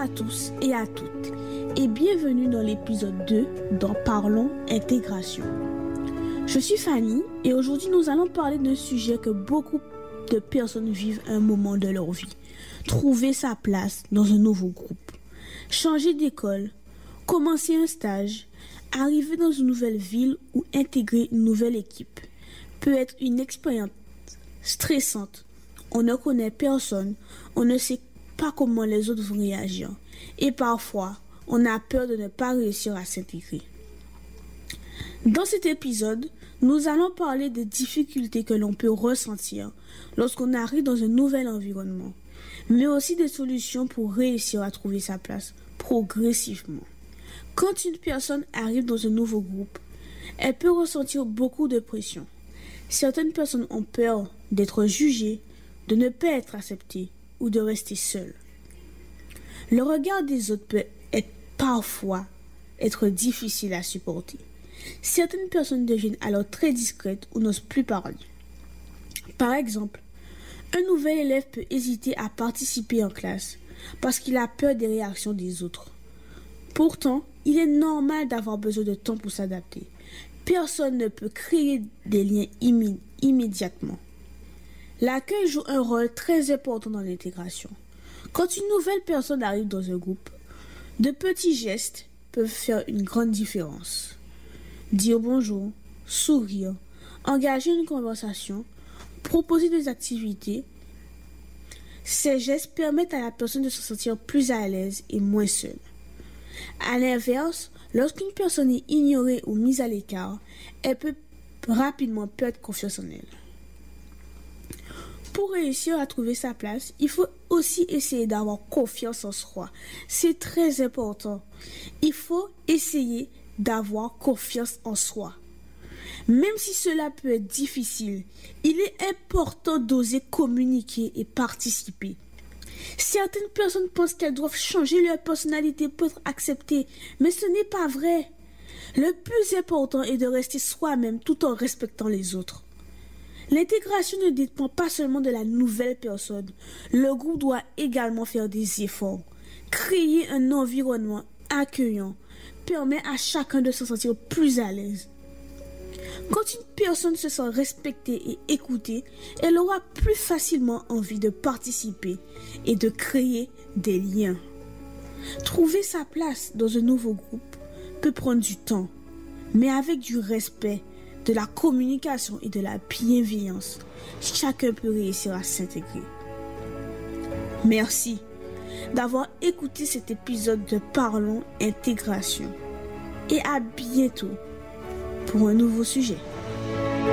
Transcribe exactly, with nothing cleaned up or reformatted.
à tous et à toutes et bienvenue dans l'épisode deux dans Parlons Intégration. Je suis Fanny et aujourd'hui nous allons parler d'un sujet que beaucoup de personnes vivent à un moment de leur vie. Trouver sa place dans un nouveau groupe, changer d'école, commencer un stage, arriver dans une nouvelle ville ou intégrer une nouvelle équipe peut être une expérience stressante. On ne connaît personne, on ne sait pas comment les autres vont réagir et parfois on a peur de ne pas réussir à s'intégrer. Dans cet épisode, nous allons parler des difficultés que l'on peut ressentir lorsqu'on arrive dans un nouvel environnement, mais aussi des solutions pour réussir à trouver sa place progressivement. Quand une personne arrive dans un nouveau groupe, elle peut ressentir beaucoup de pression. Certaines personnes ont peur d'être jugées, de ne pas être acceptées ou de rester seules. Le regard des autres peut être parfois être difficile à supporter. Certaines personnes deviennent alors très discrètes ou n'osent plus parler. Par exemple, un nouvel élève peut hésiter à participer en classe parce qu'il a peur des réactions des autres. Pourtant, il est normal d'avoir besoin de temps pour s'adapter. Personne ne peut créer des liens immé- immédiatement. L'accueil joue un rôle très important dans l'intégration. Quand une nouvelle personne arrive dans un groupe, de petits gestes peuvent faire une grande différence. Dire bonjour, sourire, engager une conversation, proposer des activités, ces gestes permettent à la personne de se sentir plus à l'aise et moins seule. À l'inverse, lorsqu'une personne est ignorée ou mise à l'écart, elle peut rapidement perdre confiance en elle. Pour réussir à trouver sa place, il faut aussi essayer d'avoir confiance en soi. C'est très important. Il faut essayer d'avoir confiance en soi. Même si cela peut être difficile, il est important d'oser communiquer et participer. Certaines personnes pensent qu'elles doivent changer leur personnalité pour être acceptées, mais ce n'est pas vrai. Le plus important est de rester soi-même tout en respectant les autres. L'intégration ne dépend pas seulement de la nouvelle personne. Le groupe doit également faire des efforts. Créer un environnement accueillant permet à chacun de se sentir plus à l'aise. Quand une personne se sent respectée et écoutée, elle aura plus facilement envie de participer et de créer des liens. Trouver sa place dans un nouveau groupe peut prendre du temps, mais avec du respect, de la communication et de la bienveillance, chacun peut réussir à s'intégrer. Merci d'avoir écouté cet épisode de Parlons Intégration et à bientôt pour un nouveau sujet.